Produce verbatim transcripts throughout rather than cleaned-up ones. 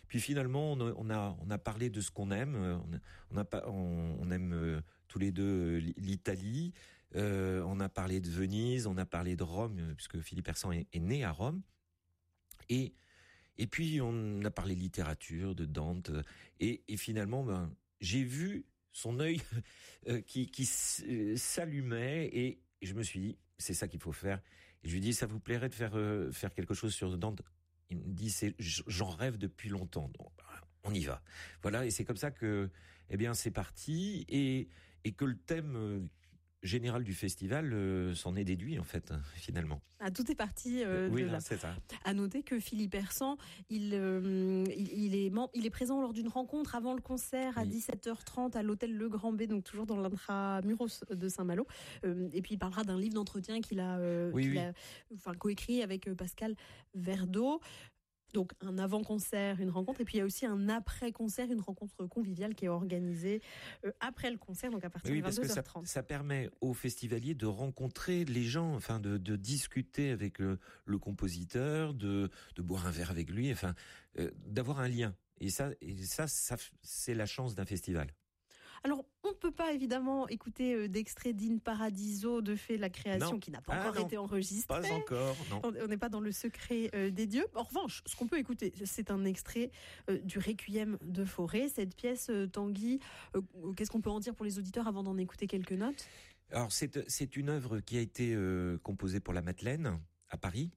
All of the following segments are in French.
Puis finalement, on a, on a, on a parlé de ce qu'on aime. On, a, on, a pas, on, on aime euh, tous les deux l'Italie. Euh, on a parlé de Venise, on a parlé de Rome, puisque Philippe Hersan est, est né à Rome. Et et puis on a parlé de littérature, de Dante. Et, et finalement, ben, j'ai vu son œil euh, qui, qui s'allumait et, et je me suis dit, c'est ça qu'il faut faire. Et je lui ai dit, ça vous plairait de faire euh, faire quelque chose sur Dante? Il me dit, c'est, j'en rêve depuis longtemps. Donc, on y va. Voilà, et c'est comme ça que, eh bien, c'est parti, et et que le thème euh, général du festival euh, s'en est déduit en fait, finalement. Ah, tout est parti euh, oui, de non, là. C'est ça. À noter que Philippe Hersan, il, euh, il, il, est, il est présent lors d'une rencontre avant le concert à oui. dix-sept heures trente à l'hôtel Le Grand B, donc toujours dans l'intramuros de Saint-Malo. Euh, et puis il parlera d'un livre d'entretien qu'il a, euh, oui, qu'il oui. a enfin, coécrit avec Pascal Verdeau. Donc un avant-concert, une rencontre, et puis il y a aussi un après-concert, une rencontre conviviale qui est organisée euh, après le concert, donc à partir oui, de vingt-deux heures trente. Parce que ça, ça permet aux festivaliers de rencontrer les gens, enfin de, de discuter avec le, le compositeur, de, de boire un verre avec lui, enfin euh, d'avoir un lien. Et ça, et ça, ça, c'est la chance d'un festival. Alors, on ne peut pas évidemment écouter d'extrait d'In Paradiso de Fait la création non. qui n'a pas ah, encore non. été enregistré. Pas encore, non. On n'est pas dans le secret euh, des dieux. En revanche, ce qu'on peut écouter, c'est un extrait euh, du Requiem de Fauré. Cette pièce, euh, Tanguy, euh, qu'est-ce qu'on peut en dire pour les auditeurs avant d'en écouter quelques notes ? Alors, c'est, c'est une œuvre qui a été euh, composée pour la Madeleine, à Paris.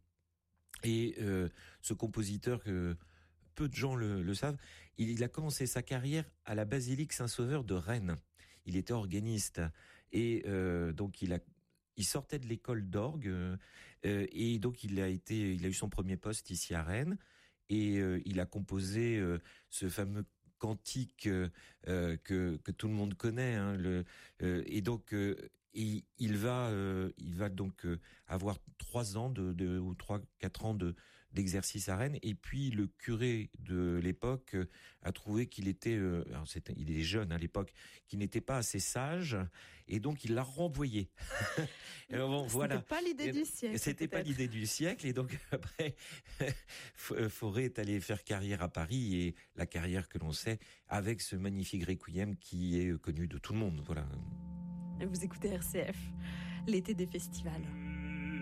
Et euh, ce compositeur que... peu de gens le, le savent, il, il a commencé sa carrière à la basilique Saint-Sauveur de Rennes. Il était organiste et euh, donc il a, il sortait de l'école d'orgue euh, et donc il a été, il a eu son premier poste ici à Rennes et euh, il a composé euh, ce fameux cantique euh, que que tout le monde connaît. Hein, le, euh, et donc euh, il, il va euh, il va donc euh, avoir trois ans de, de ou trois quatre ans de d'exercice à Rennes, et puis le curé de l'époque euh, a trouvé qu'il était euh, alors c'est, il est jeune à l'époque, qu'il n'était pas assez sage, et donc il l'a renvoyé. Alors bon, c'était voilà. pas l'idée du siècle. C'était peut-être. pas l'idée du siècle, et donc après Fauré est allé faire carrière à Paris, et la carrière que l'on sait avec ce magnifique requiem qui est connu de tout le monde. Voilà. Vous écoutez R C F, l'été des festivals.